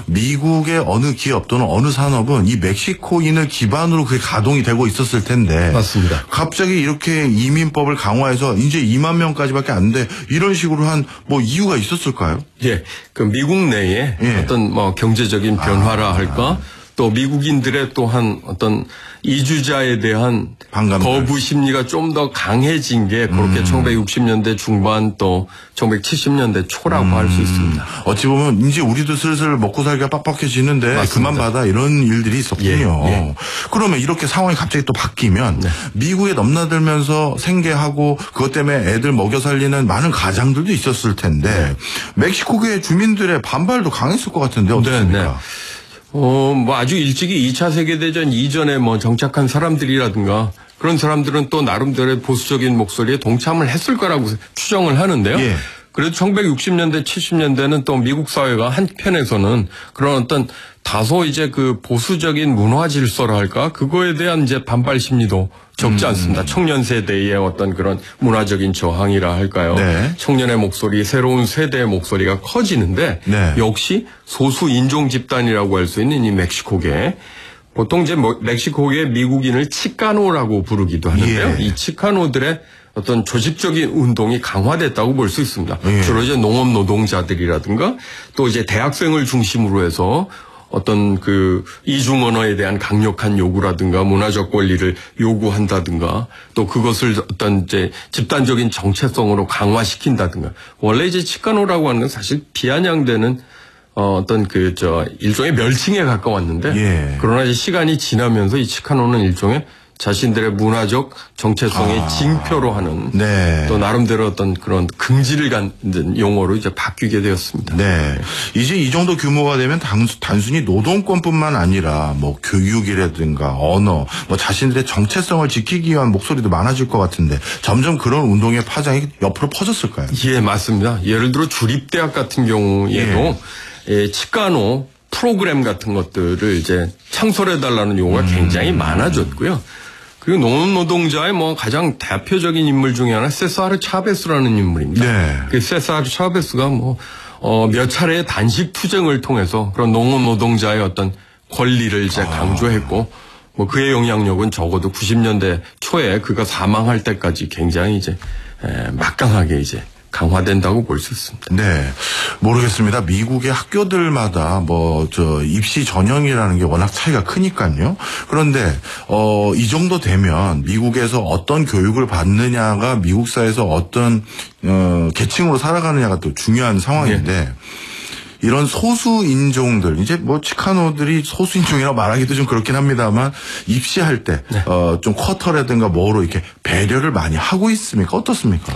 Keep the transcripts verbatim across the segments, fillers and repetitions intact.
미국의 어느 기업 또는 어느 산업은 이 멕시코인을 기반으로 그게 가동이 되고 있었을 텐데. 맞습니다. 갑자기 이렇게 이민법을 강화해서 이제 이만 명까지밖에 안 돼. 이런 식으로 한 뭐 이유가 있었을까요? 예. 그 미국 내에 예. 어떤 뭐 경제적인 변화라 할까? 또 미국인들의 또한 어떤 이주자에 대한 반감들. 거부 심리가 좀 더 강해진 게 그렇게 음. 천구백육십 년대 중반 또 천구백칠십 년대 초라고 음. 할 수 있습니다. 어찌 보면 이제 우리도 슬슬 먹고 살기가 빡빡해지는데 맞습니다. 그만 받아 이런 일들이 있었군요. 예, 예. 그러면 이렇게 상황이 갑자기 또 바뀌면 네. 미국에 넘나들면서 생계하고 그것 때문에 애들 먹여 살리는 많은 가장들도 있었을 텐데 네. 멕시코계 주민들의 반발도 강했을 것 같은데 어떻습니까? 네, 네. 어, 뭐 아주 일찍이 이 차 세계대전 이전에 뭐 정착한 사람들이라든가 그런 사람들은 또 나름대로의 보수적인 목소리에 동참을 했을 거라고 추정을 하는데요. 예. 그래도 천구백육십 년대, 칠십 년대는 또 미국 사회가 한편에서는 그런 어떤 다소 이제 그 보수적인 문화 질서라 할까? 그거에 대한 이제 반발 심리도 적지 음. 않습니다. 청년 세대의 어떤 그런 문화적인 저항이라 할까요? 네. 청년의 목소리, 새로운 세대의 목소리가 커지는데 네. 역시 소수 인종 집단이라고 할 수 있는 이 멕시코계 보통 이제 멕시코계 미국인을 치카노라고 부르기도 하는데요. 예. 이 치카노들의 어떤 조직적인 운동이 강화됐다고 볼 수 있습니다. 예. 주로 이제 농업 노동자들이라든가 또 이제 대학생을 중심으로 해서 어떤 그 이중 언어에 대한 강력한 요구라든가 문화적 권리를 요구한다든가 또 그것을 어떤 이제 집단적인 정체성으로 강화시킨다든가 원래 이제 치카노라고 하는 건 사실 비아냥되는 어, 어떤 그 저 일종의 멸칭에 가까웠는데 예. 그러나 이제 시간이 지나면서 이 치카노는 일종의 자신들의 문화적 정체성의 아. 징표로 하는 네. 또 나름대로 어떤 그런 긍지를 갖는 용어로 이제 바뀌게 되었습니다. 네. 이제 이 정도 규모가 되면 단수, 단순히 노동권뿐만 아니라 뭐 교육이라든가 언어, 뭐 자신들의 정체성을 지키기 위한 목소리도 많아질 것 같은데 점점 그런 운동의 파장이 옆으로 퍼졌을까요? 예, 맞습니다. 예를 들어 주립대학 같은 경우에도 예, 치카노 프로그램 같은 것들을 이제 창설해달라는 요구가 음. 굉장히 많아졌고요. 그리고 농업 노동자의 뭐 가장 대표적인 인물 중에 하나 세사르 차베스라는 인물입니다. 네. 그 세사르 차베스가 뭐 어, 몇 차례의 단식 투쟁을 통해서 그런 농업 노동자의 어떤 권리를 이제 강조했고 뭐 그의 영향력은 적어도 구십 년대 초에 그가 사망할 때까지 굉장히 이제 에, 막강하게 이제 강화된다고 볼 수 있습니다. 네. 모르겠습니다. 미국의 학교들마다 뭐, 저, 입시 전형이라는 게 워낙 차이가 크니까요. 그런데, 어, 이 정도 되면 미국에서 어떤 교육을 받느냐가 미국 사회에서 어떤, 어, 계층으로 살아가느냐가 또 중요한 상황인데, 네. 이런 소수 인종들, 이제 뭐 치카노들이 소수 인종이라고 말하기도 좀 그렇긴 합니다만 입시할 때, 네. 어, 좀 쿼터라든가 뭐로 이렇게 배려를 많이 하고 있습니까? 어떻습니까?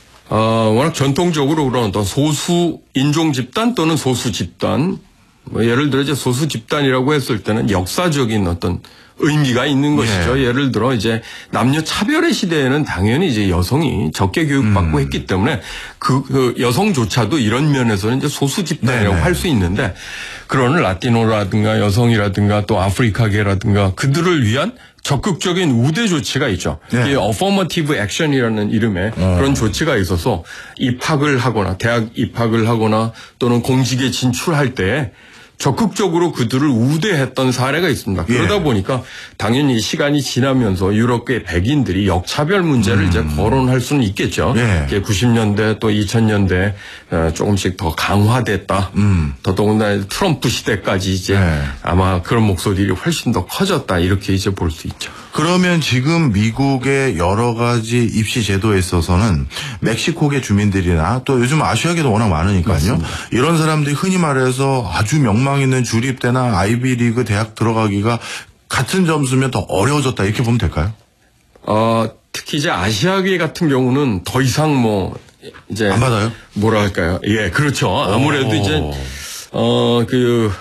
어, 워낙 전통적으로 그런 어떤 소수 인종 집단 또는 소수 집단, 뭐 예를 들어 이제 소수 집단이라고 했을 때는 역사적인 어떤 의미가 있는 것이죠. 예. 예를 들어 이제 남녀 차별의 시대에는 당연히 이제 여성이 적게 교육받고 음. 했기 때문에 그, 그 여성조차도 이런 면에서는 이제 소수 집단이라고 할 수 있는데 그런 라티노라든가 여성이라든가 또 아프리카계라든가 그들을 위한 적극적인 우대 조치가 있죠. 네. 이 어포머티브 액션이라는 이름의 어. 그런 조치가 있어서 입학을 하거나 대학 입학을 하거나 또는 공직에 진출할 때 적극적으로 그들을 우대했던 사례가 있습니다. 그러다 예. 보니까 당연히 시간이 지나면서 유럽계 백인들이 역차별 문제를 음. 이제 거론할 수는 있겠죠. 예. 구십 년대 또 이천 년대 조금씩 더 강화됐다. 음. 더더군다나 트럼프 시대까지 이제 예. 아마 그런 목소리들이 훨씬 더 커졌다. 이렇게 이제 볼 수 있죠. 그러면 지금 미국의 여러 가지 입시 제도에 있어서는 멕시코계 주민들이나 또 요즘 아시아계도 워낙 많으니까요. 맞습니다. 이런 사람들이 흔히 말해서 아주 명망 있는 주립대나 아이비리그 대학 들어가기가 같은 점수면 더 어려워졌다 이렇게 보면 될까요? 어, 특히 이제 아시아계 같은 경우는 더 이상 뭐 이제 안 받아요? 뭐라 할까요? 예, 그렇죠. 아무래도 오. 이제 어, 그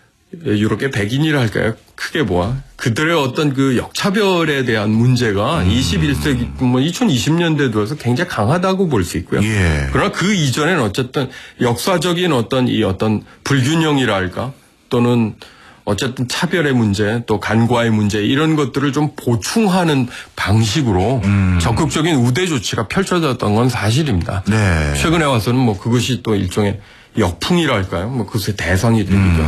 유럽계 백인이라 할까요? 크게 보아 그들의 어떤 그 역차별에 대한 문제가 음. 이십일 세기 뭐 이천이십 년대 들어서 굉장히 강하다고 볼 수 있고요. 예. 그러나 그 이전에는 어쨌든 역사적인 어떤 이 어떤 불균형이라 할까 또는 어쨌든 차별의 문제 또 간과의 문제 이런 것들을 좀 보충하는 방식으로 음. 적극적인 우대 조치가 펼쳐졌던 건 사실입니다. 네. 최근에 와서는 뭐 그것이 또 일종의 역풍이랄까요? 뭐 그것의 대상이 되기도 음.